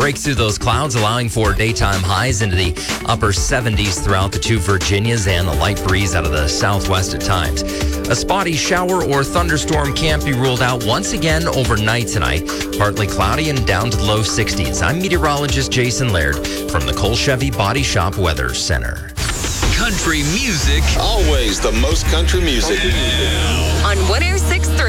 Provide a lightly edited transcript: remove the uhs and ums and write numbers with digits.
break through those clouds, allowing for daytime highs into the upper 70s throughout the two Virginias and a light breeze out of the southwest at times. A spotty shower or thunderstorm can't be ruled out once again overnight tonight. Partly cloudy and down to the low 60s. I'm meteorologist Jason Laird from the Cole Chevy Body Shop Weather Center. Country music. Always the most country music. On 106.3